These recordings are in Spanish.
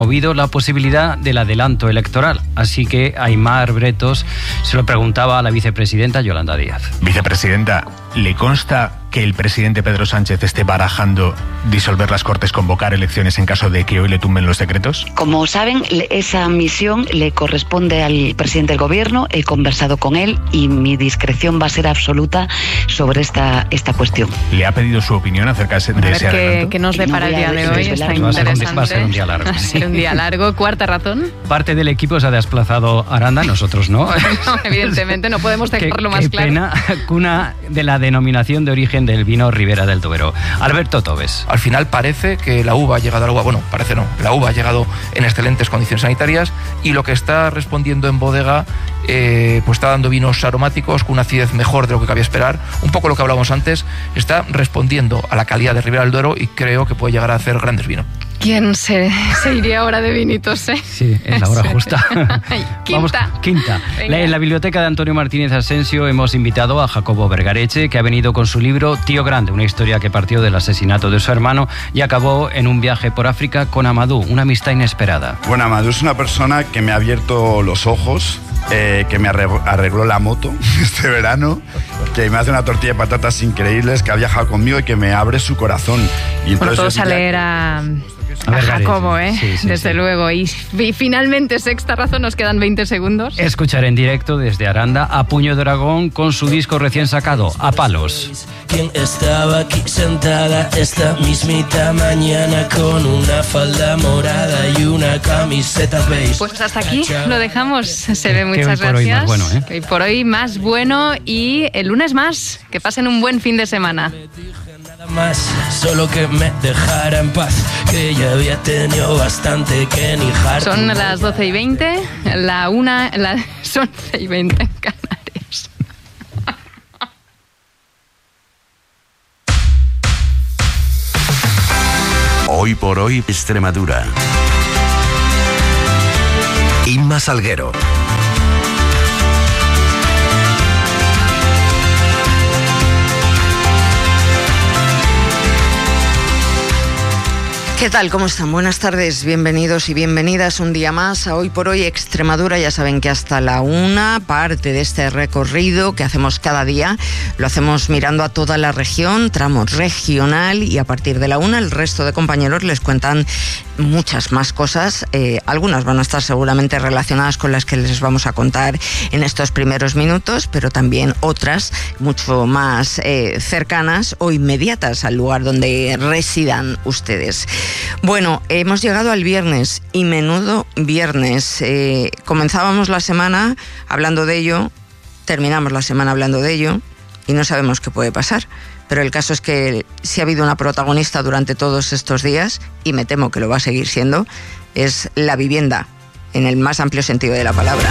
Habido la posibilidad del adelanto electoral, así que Aimar Bretos se lo preguntaba a la vicepresidenta Yolanda Díaz. Vicepresidenta, ¿le consta que el presidente Pedro Sánchez esté barajando disolver las Cortes, convocar elecciones en caso de que hoy le tumben los decretos? Como saben, esa misión le corresponde al presidente del gobierno. He conversado con él y mi discreción va a ser absoluta sobre esta cuestión. ¿Le ha pedido su opinión acerca de ese adelanto? ¿Qué nos depara el día de hoy? Está interesante. Va a ser un día largo. Va a ser un día largo. Cuarta razón. Parte del equipo se ha desplazado a Aranda, nosotros no. No, evidentemente no podemos dejarlo más claro. Qué pena, cuna de la denominación de origen del vino Ribera del Duero. Alberto Tobes. Al final parece que la uva ha llegado al agua, bueno, parece no, la uva ha llegado en excelentes condiciones sanitarias y lo que está respondiendo en bodega pues está dando vinos aromáticos con una acidez mejor de lo que cabía esperar, un poco lo que hablábamos antes, está respondiendo a la calidad de Ribera del Duero y creo que puede llegar a hacer grandes vinos. ¿Quién se iría ahora de vinitos, eh? Sí, es la hora justa. Quinta. Vamos, quinta. En la biblioteca de Antonio Martínez Asensio hemos invitado a Jacobo Vergareche, que ha venido con su libro Tío Grande, una historia que partió del asesinato de su hermano y acabó en un viaje por África con Amadou, una amistad inesperada. Bueno, Amadou es una persona que me ha abierto los ojos, que me arregló la moto este verano, que me hace una tortilla de patatas increíbles, que ha viajado conmigo y que me abre su corazón. Y bueno, todos a leer a Jacobo, sí, desde luego. Y finalmente, sexta razón, nos quedan 20 segundos. Escuchar en directo desde Aranda a Puño de Dragón con su disco recién sacado, A Palos. ¿Quién estaba aquí sentada esta mismita mañana con una falda morada y una camiseta beige? Pues hasta aquí lo dejamos. Se ve, muchas gracias. Hoy más bueno, ¿eh? Hoy por hoy más bueno y el lunes más. Que pasen un buen fin de semana. Más, solo que me dejara en paz, que ya había tenido bastante que ni harto. Son las 12:20, son 11:20 en Canarias. Hoy por hoy, Extremadura. Inma Salguero. ¿Qué tal? ¿Cómo están? Buenas tardes, bienvenidos y bienvenidas un día más a Hoy por Hoy Extremadura. Ya saben que hasta la 1, parte de este recorrido que hacemos cada día, lo hacemos mirando a toda la región, tramo regional, y a partir de la 1 el resto de compañeros les cuentan muchas más cosas. Algunas van a estar seguramente relacionadas con las que les vamos a contar en estos primeros minutos, pero también otras mucho más cercanas o inmediatas al lugar donde residan ustedes. Bueno, hemos llegado al viernes y menudo viernes. Comenzábamos la semana hablando de ello, terminamos la semana hablando de ello y no sabemos qué puede pasar. Pero el caso es que si ha habido una protagonista durante todos estos días, y me temo que lo va a seguir siendo, es la vivienda, en el más amplio sentido de la palabra.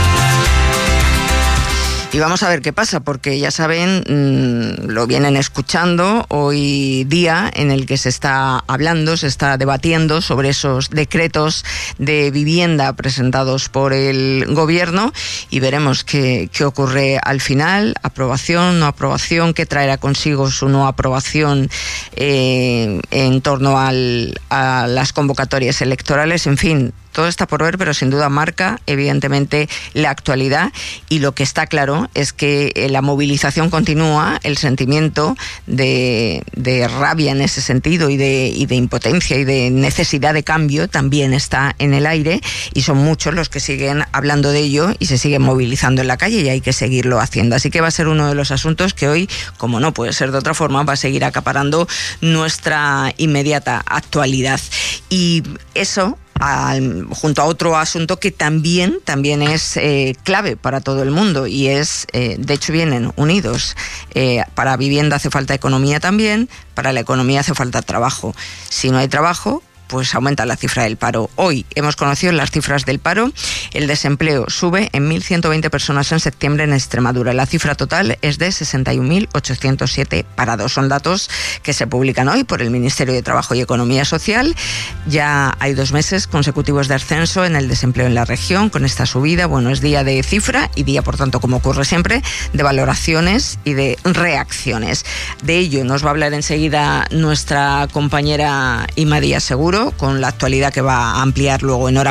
Y vamos a ver qué pasa, porque ya saben, lo vienen escuchando, hoy día en el que se está hablando, se está debatiendo sobre esos decretos de vivienda presentados por el gobierno, y veremos qué ocurre al final, aprobación, no aprobación, qué traerá consigo su no aprobación en torno a las convocatorias electorales, en fin. Todo está por ver, pero sin duda marca, evidentemente, la actualidad, y lo que está claro es que la movilización continúa, el sentimiento de rabia en ese sentido y de impotencia y de necesidad de cambio también está en el aire, y son muchos los que siguen hablando de ello y se siguen movilizando en la calle, y hay que seguirlo haciendo. Así que va a ser uno de los asuntos que hoy, como no puede ser de otra forma, va a seguir acaparando nuestra inmediata actualidad. Y eso, junto a otro asunto que también es clave para todo el mundo, y es, de hecho vienen unidos, para vivienda hace falta economía también, para la economía hace falta trabajo. Si no hay trabajo, pues aumenta la cifra del paro. Hoy hemos conocido las cifras del paro. El desempleo sube en 1.120 personas en septiembre en Extremadura. La cifra total es de 61.807 parados. Son datos que se publican hoy por el Ministerio de Trabajo y Economía Social. Ya hay 2 meses consecutivos de ascenso en el desempleo en la región. Con esta subida, bueno, es día de cifra y día, por tanto, como ocurre siempre, de valoraciones y de reacciones. De ello nos va a hablar enseguida nuestra compañera Inma Díaz Seguro, con la actualidad que va a ampliar luego en hora